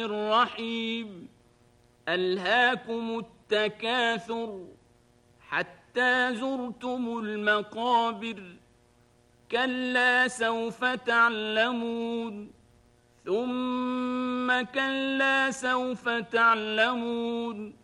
الرحيم ألهاكم التكاثر حتى زرتم المقابر كلا سوف تعلمون ثم كلا سوف تعلمون